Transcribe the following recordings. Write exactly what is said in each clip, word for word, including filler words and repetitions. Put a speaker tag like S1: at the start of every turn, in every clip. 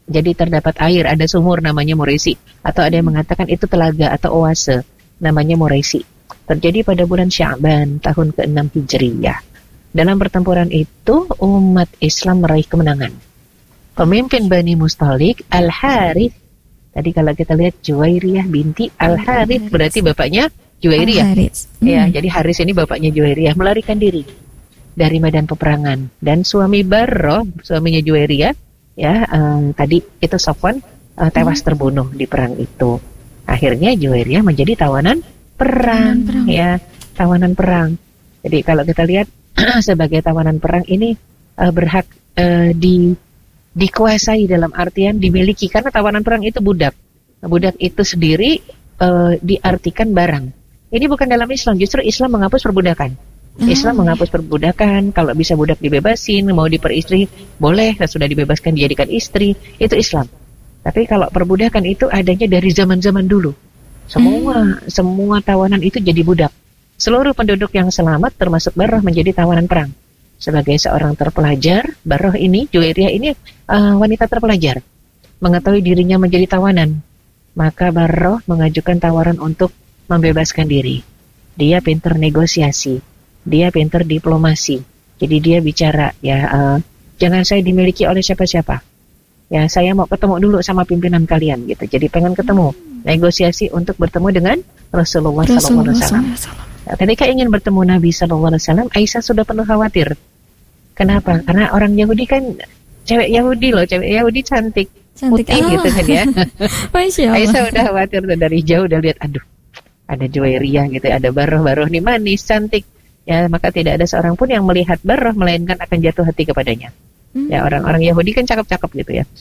S1: Jadi terdapat air, ada sumur namanya Muraisi, atau ada yang mengatakan itu telaga atau oase namanya Muraisi. Terjadi pada bulan Sya'ban tahun keenam Hijriyah. Dalam pertempuran itu umat Islam meraih kemenangan. Pemimpin Bani Mustalik Al-Harith. Tadi kalau kita lihat Juwairiyah binti Al-Harith, berarti bapaknya Juwairiyah. Hmm. Ya, jadi Haris ini bapaknya Juwairiyah melarikan diri dari medan peperangan, dan suami Barroh, suaminya Juwairiyah, ya um, tadi itu Safwan uh, tewas terbunuh di perang itu. Akhirnya Juwairiyah menjadi tawanan perang, perang. ya tawanan perang. Jadi kalau kita lihat sebagai tawanan perang ini uh, berhak uh, di dikuasai dalam artian dimiliki, karena tawanan perang itu budak. Budak itu sendiri uh, diartikan barang. Ini bukan dalam Islam, justru Islam menghapus perbudakan. Islam menghapus perbudakan. Kalau bisa budak dibebasin, mau diperistri boleh, sudah dibebaskan dijadikan istri, itu Islam. Tapi kalau perbudakan itu adanya dari zaman-zaman dulu. Semua hmm. semua tawanan itu jadi budak. Seluruh penduduk yang selamat termasuk Barroh menjadi tawanan perang. Sebagai seorang terpelajar, Barroh ini, Juwairiyah ini uh, wanita terpelajar, mengetahui dirinya menjadi tawanan, maka Barroh mengajukan tawaran untuk membebaskan diri. Dia pintar negosiasi, dia pintar diplomasi. Jadi dia bicara, ya uh, jangan saya dimiliki oleh siapa-siapa. Ya saya mau ketemu dulu sama pimpinan kalian gitu. Jadi pengen ketemu, negosiasi untuk bertemu dengan Rasulullah, Rasulullah sallallahu alaihi wasallam. Nah, ketika ingin bertemu Nabi sallallahu alaihi wasallam, Aisyah sudah penuh khawatir. Kenapa? Karena orang Yahudi kan, cewek Yahudi loh, cewek Yahudi cantik, cantik putih oh. gitu kan ya. Aisyah udah khawatir tuh, dari jauh udah lihat, aduh, ada Juwairiyah gitu, ada Barroh-Barroh nih manis, cantik. Ya, maka tidak ada seorang pun yang melihat Barroh melainkan akan jatuh hati kepadanya. Hmm. Ya, orang-orang Yahudi kan cakep-cakep gitu ya.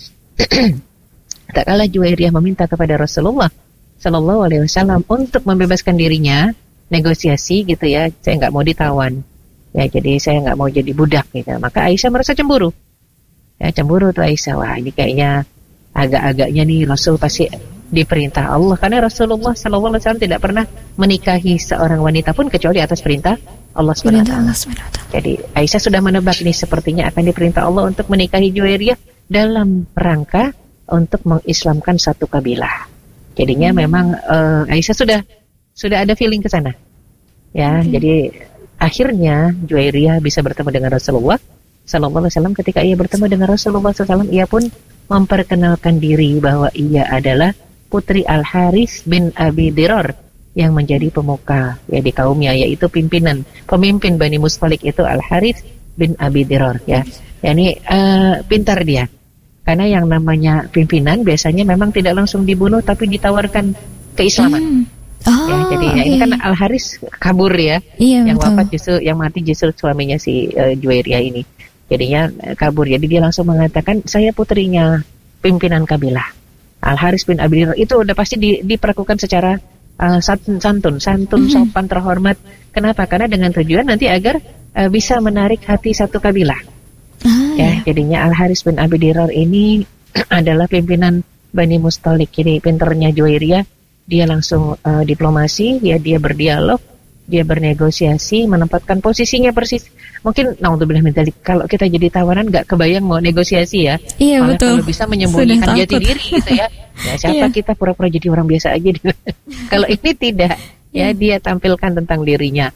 S1: Tak kalah Juwairiyah meminta kepada Rasulullah sallallahu alaihi wasallam untuk membebaskan dirinya, negosiasi gitu ya. Saya nggak mau ditawan. Ya, jadi saya nggak mau jadi budak gitu. Maka Aisyah merasa cemburu. Ya, cemburu tuh Aisyah. Wah, ini kayaknya agak-agaknya nih Rasul pasti diperintah Allah, karena Rasulullah sallallahu alaihi wasallam tidak pernah menikahi seorang wanita pun kecuali atas perintah Allah subhanahu wa taala. Jadi Aisyah sudah menebak nih sepertinya akan diperintah Allah untuk menikahi Juwairiyah dalam rangka untuk mengislamkan satu kabilah. Jadinya hmm. memang uh, Aisyah sudah sudah ada feeling ke sana. Ya, okay. Jadi akhirnya Juwairiyah bisa bertemu dengan Rasulullah sallallahu alaihi wasallam. Ketika ia bertemu dengan Rasulullah sallallahu alaihi wasallam, ia pun memperkenalkan diri bahwa ia adalah putri Al-Harith bin Abi Dirar yang menjadi pemuka ya di kaumnya, yaitu pimpinan pemimpin Bani Mustalik itu Al-Harith bin Abi Dirar ya. Yani uh, pintar dia. Karena yang namanya pimpinan biasanya memang tidak langsung dibunuh tapi ditawarkan keislaman. Hmm. Oh, ya, jadi okay. ya, ini kan Al-Harith kabur ya. Iya, yang betul. Wafat justru yang mati justru suaminya si uh, Juwairiyah ini. Jadinya uh, kabur. Jadi dia langsung mengatakan saya putrinya pimpinan kabilah Al-Harith bin Abi Dirar. Itu udah pasti di, diperlakukan secara uh, santun, santun, santun, mm-hmm. sopan, terhormat. Kenapa? Karena dengan tujuan nanti agar uh, bisa menarik hati satu kabilah. Ah, ya, ya, jadinya Al-Harith bin Abi Dirar ini adalah pimpinan Bani Mustalik. Jadi pinternya Juwairiyah, dia langsung uh, diplomasi, ya dia berdialog, dia bernegosiasi, menempatkan posisinya persis. Mungkin naudzubillah min dzalik, kalau kita jadi tawanan nggak kebayang mau negosiasi ya. Iya, malah betul. Kalau bisa menyembunyikan jati diri gitu ya. Ya siapa iya. kita pura-pura jadi orang biasa aja. Kalau ini tidak, ya dia tampilkan tentang dirinya.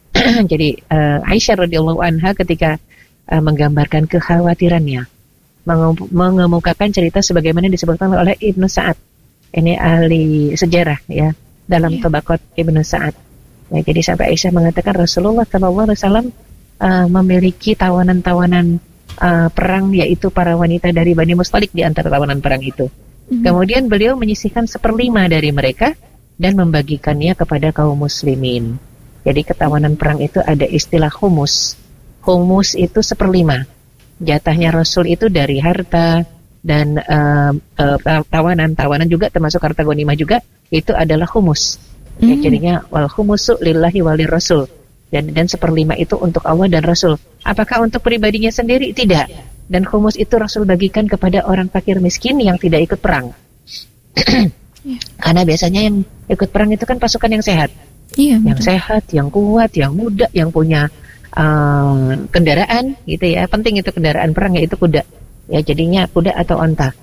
S1: Jadi uh, Aisyah radhiyallahu anha ketika uh, menggambarkan kekhawatirannya, menge- mengemukakan cerita sebagaimana disebutkan oleh Ibnu Sa'ad. Ini ahli sejarah ya dalam yeah. Tabaqat Ibnu Sa'ad. Ya, jadi sampai Aisyah mengatakan Rasulullah sallallahu alaihi wasallam uh, memiliki tawanan-tawanan uh, perang, yaitu para wanita dari Bani Mustalik di antara tawanan perang itu. Mm-hmm. Kemudian beliau menyisihkan seperlima dari mereka dan membagikannya kepada kaum muslimin. Jadi ketawanan perang itu ada istilah humus. Humus itu seperlima. Jatahnya Rasul itu dari harta dan uh, uh, tawanan-tawanan juga termasuk harta ghanimah juga, itu adalah humus. Mm. Ya, jadinya wal khumusu lillahi walir rasul, dan dan seperlima itu untuk Allah dan Rasul. Apakah untuk pribadinya sendiri? Tidak. Dan humus itu Rasul bagikan kepada orang fakir miskin yang tidak ikut perang. yeah. Karena biasanya yang ikut perang itu kan pasukan yang sehat, yeah, yang betul. sehat, yang kuat, yang muda, yang punya uh, kendaraan gitu ya. Penting itu kendaraan perang, yaitu kuda. Ya, jadinya kuda atau onta.